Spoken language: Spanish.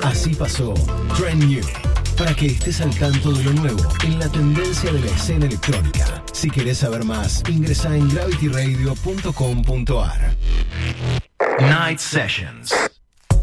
Así pasó Trend New, para que estés al tanto de lo nuevo en la tendencia de la escena electrónica. Si querés saber más, ingresa en gravityradio.com.ar. Night Sessions.